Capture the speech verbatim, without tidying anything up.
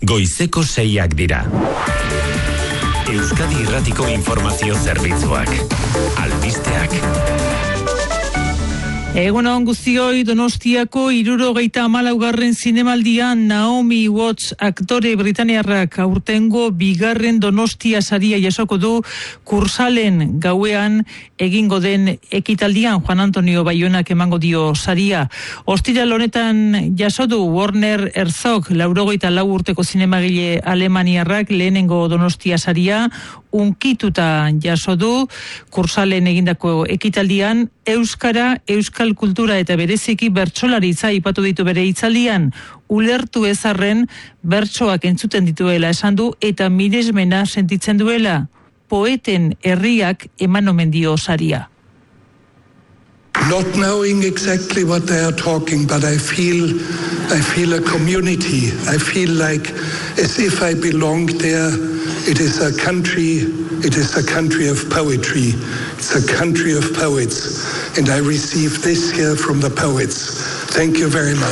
Goizeko seiak dira. Euskadi Irratiko Informazio Zerbitzuak. Albisteak. Egunon guztioi, Donostiako hirurogeita hamalaugarren zinemaldian Naomi Watts aktore britaniarrak aurtengo bigarren Donostia saria jasoko du Kursalen gauean egingo den ekitaldian. Juan Antonio Baionak emango dio saria. Ostiral honetan jaso du Werner Herzog, laurogeita lau urteko zinemagile alemaniarrak lehenengo Donostia saria unkituta jaso du. Kursalen egindako ekitaldian euskara, euskal kultura eta bereziki bertsolaritza aipatu ditu bere hitzaldian. Ulertu ezarren bertsoak entzuten dituela esan du eta miresmena sentitzen duela. Poeten herriak eman omen dio saria. Not knowing exactly what they are talking, but I feel, I feel a community. I feel like as if I belong there. It is a country, it is a country of poetry. It's a country of poets. And I receive this here from the poets. Thank you very much.